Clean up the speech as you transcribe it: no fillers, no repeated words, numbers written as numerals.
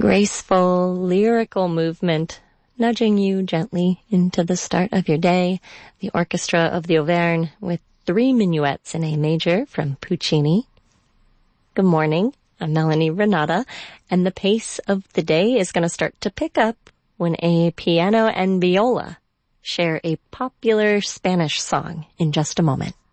graceful, lyrical movement, nudging you gently into the start of your day. The Orchestra of the Auvergne with 3 minuets in A major from Puccini. Good morning, I'm Melanie Renata, and the pace of the day is going to start to pick up when a piano and viola share a popular Spanish song in just a moment.